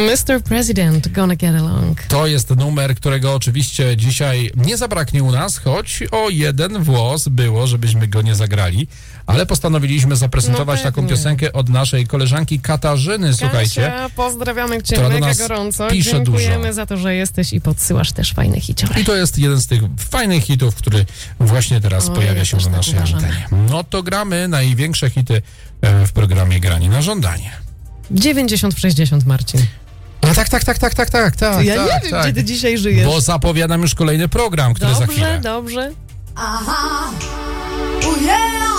Mr. President, gonna get along. To jest numer, którego oczywiście dzisiaj nie zabraknie u nas, choć o jeden włos było, żebyśmy go nie zagrali, ale postanowiliśmy zaprezentować taką piosenkę od naszej koleżanki Katarzyny, słuchajcie. Kasia, pozdrawiamy Cię która do mega nas gorąco. pisze Dziękujemy dużo. za to, że jesteś i podsyłasz też fajne hiciory. I to jest jeden z tych fajnych hitów, który właśnie teraz pojawia się też na tak naszej uważam. antenie. No to gramy największe hity w programie Granie na żądanie. 90 w 60, Marcin. A tak. Ja nie wiem, gdzie ty dzisiaj żyjesz. Bo zapowiadam już kolejny program, który za chwilę. Dobrze. Aha, ujej!